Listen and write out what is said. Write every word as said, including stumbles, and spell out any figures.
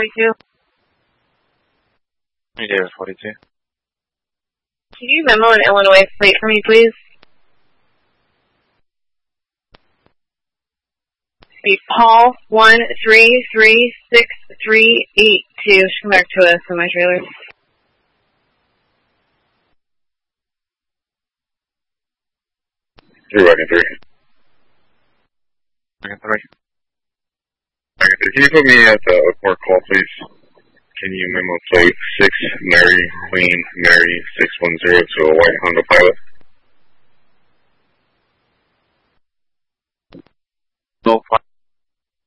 forty-two. Hey, Davis forty-two. Can you memo an Illinois plate for me, please? Be Paul one three three six three eight two. Should come back to us in my trailer. Three wagon three. Wagon three. Wagon three. Can you put me at the Oakmore call, please? Can you memo plate six Mary Queen Mary six one zero to a white Honda Pilot? No.